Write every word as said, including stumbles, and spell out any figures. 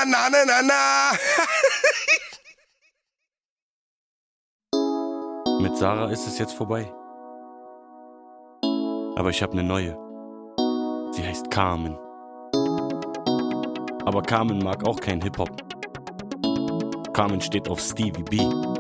na, na, na, na, na. Mit Sarah ist es jetzt vorbei. Aber ich habe eine neue. Sie heißt Carmen. Aber Carmen mag auch kein Hip-Hop. Carmen steht auf Stevie B.